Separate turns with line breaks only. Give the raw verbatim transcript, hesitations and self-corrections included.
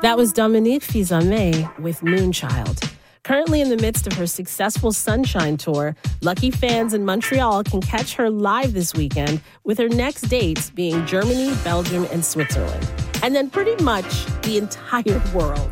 That was Dominique Fils-Aimé with Moonchild. Currently in the midst of her successful Sunshine Tour, lucky fans in Montreal can catch her live this weekend, with her next dates being Germany, Belgium, and Switzerland. And then pretty much the entire world.